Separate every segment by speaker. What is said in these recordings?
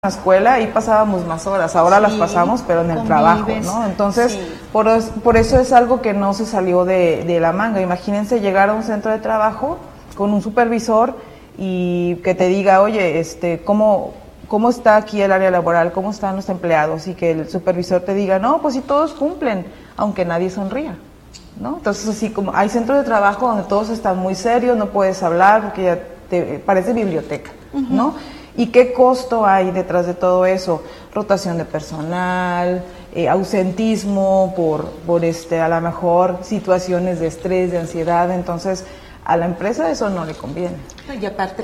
Speaker 1: la escuela ahí pasábamos más horas, ahora las pasamos pero en el trabajo, ¿no? Entonces, por eso es algo que no se salió de la manga. Imagínense llegar a un centro de trabajo con un supervisor y que te diga, oye, ¿cómo está aquí el área laboral? ¿Cómo están los empleados? Y que el supervisor te diga, no, pues si todos cumplen, aunque nadie sonría, ¿no? Entonces, así como hay centros de trabajo donde todos están muy serios, no puedes hablar porque ya te parece biblioteca, ¿no? ¿Y qué costo hay detrás de todo eso? Rotación de personal, ausentismo por a lo mejor situaciones de estrés, de ansiedad. Entonces, a la empresa eso no le conviene.
Speaker 2: Y aparte,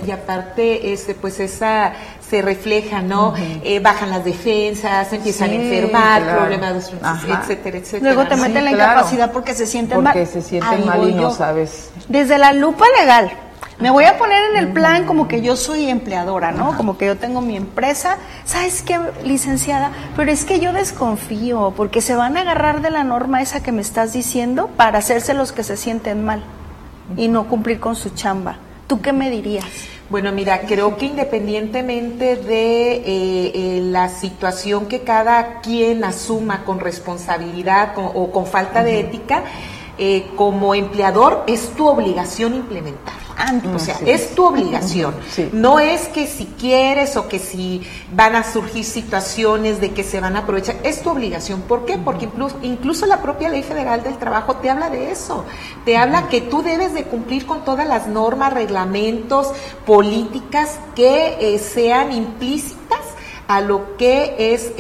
Speaker 2: pues esa se refleja, ¿no? Bajan las defensas, empiezan a enfermar, problemas, etcétera, etcétera.
Speaker 3: Luego te meten la incapacidad porque se sienten mal.
Speaker 1: Porque se sienten mal y no sabes.
Speaker 3: Desde la lupa legal, me voy a poner en el plan como que yo soy empleadora, ¿no? Como que yo tengo mi empresa. ¿Sabes qué, licenciada? Pero es que yo desconfío porque se van a agarrar de la norma esa que me estás diciendo para hacerse los que se sienten mal y no cumplir con su chamba. ¿Tú qué me dirías?
Speaker 2: Bueno, mira, creo que independientemente de la situación que cada quien asuma con responsabilidad o con falta de ética, como empleador es tu obligación implementar. O sea, es tu obligación. No es que si quieres o que si van a surgir situaciones de que se van a aprovechar, es tu obligación. ¿Por qué? Porque incluso la propia Ley Federal del Trabajo te habla de eso. Te habla que tú debes de cumplir con todas las normas, reglamentos, políticas que sean implícitas a lo que es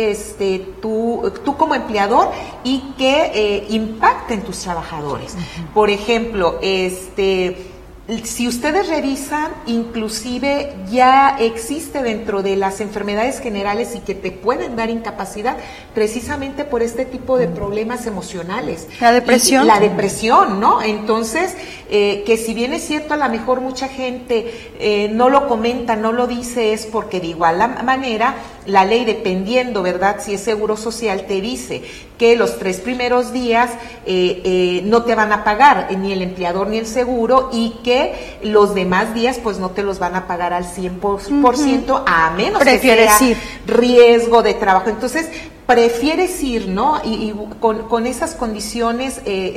Speaker 2: tú como empleador y que impacten tus trabajadores. Por ejemplo, si ustedes revisan, inclusive ya existe dentro de las enfermedades generales y que te pueden dar incapacidad precisamente por este tipo de problemas emocionales.
Speaker 3: ¿La depresión?
Speaker 2: La depresión, ¿no? Entonces, que si bien es cierto, a lo mejor mucha gente no lo comenta, no lo dice, es porque de igual manera la ley, dependiendo, ¿verdad?, si es seguro social, te dice que los 3 primeros días no te van a pagar ni el empleador ni el seguro y que los demás días pues no te los van a pagar al 100%, a menos que sea riesgo de trabajo. Entonces, prefieres ir, ¿no? Y con esas condiciones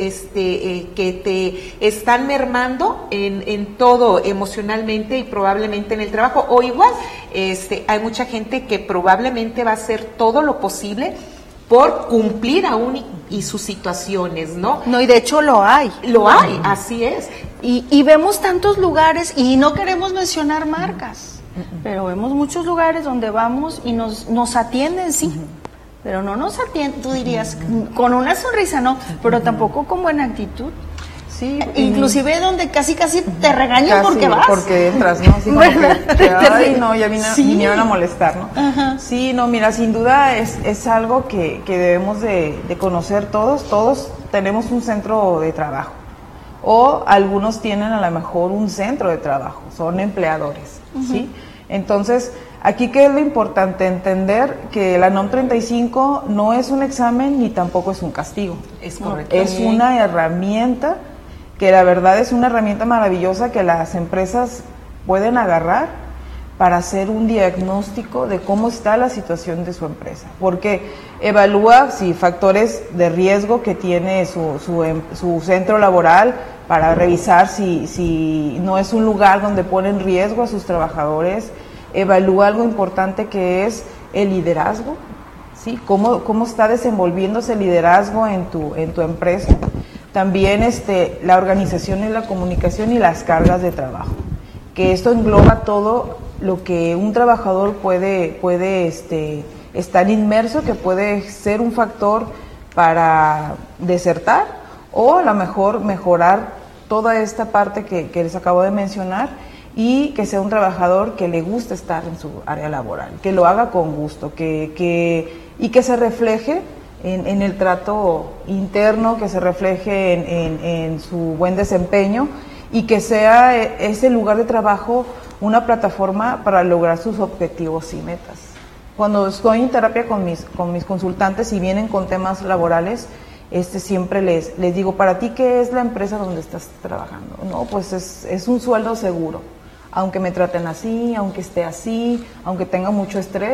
Speaker 2: que te están mermando en todo emocionalmente y probablemente en el trabajo, o igual, hay mucha gente que probablemente va a hacer todo lo posible por cumplir aún y sus situaciones, ¿no?
Speaker 3: No, y de hecho lo hay.
Speaker 2: Lo hay, así es.
Speaker 3: Y vemos tantos lugares, y no queremos mencionar marcas, pero vemos muchos lugares donde vamos y nos atienden, sí, pero no nos atienden, tú dirías, con una sonrisa, no, pero tampoco con buena actitud.
Speaker 1: Sí,
Speaker 3: inclusive donde casi te regañan porque vas.
Speaker 1: Porque entras, ¿no? Así como ay, no, ya vinieron a molestar, ¿no? Ajá. Sí, no, mira, sin duda es algo que debemos de conocer todos tenemos un centro de trabajo, o algunos tienen a lo mejor un centro de trabajo, son empleadores, ¿sí? Entonces, aquí qué es lo importante, entender que la NOM 35 no es un examen ni tampoco es un castigo.
Speaker 2: Es correcto.
Speaker 1: Es una herramienta que la verdad es una herramienta maravillosa que las empresas pueden agarrar para hacer un diagnóstico de cómo está la situación de su empresa, porque evalúa factores de riesgo que tiene su centro laboral para revisar si no es un lugar donde pone en riesgo a sus trabajadores, evalúa algo importante que es el liderazgo, ¿sí? Cómo está desenvolviéndose el liderazgo en tu empresa. También la organización y la comunicación y las cargas de trabajo, que esto engloba todo lo que un trabajador puede estar inmerso, que puede ser un factor para desertar o a lo mejor mejorar toda esta parte que les acabo de mencionar, y que sea un trabajador que le guste estar en su área laboral, que lo haga con gusto, y que se refleje en el trato interno, que se refleje en su buen desempeño y que sea ese lugar de trabajo una plataforma para lograr sus objetivos y metas. Cuando estoy en terapia con mis consultantes y vienen con temas laborales, siempre les digo, ¿para ti qué es la empresa donde estás trabajando? No, pues es un sueldo seguro. aunque me traten así, aunque esté así, aunque tenga mucho estrés,